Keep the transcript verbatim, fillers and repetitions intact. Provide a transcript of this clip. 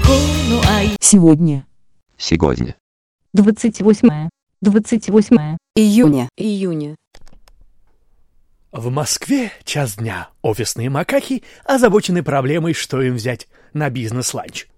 Сегодня. Сегодня. двадцать восьмое. двадцать восьмое. Июня. Июня. В Москве час дня. Офисные макаки озабочены проблемой, что им взять на бизнес-ланч.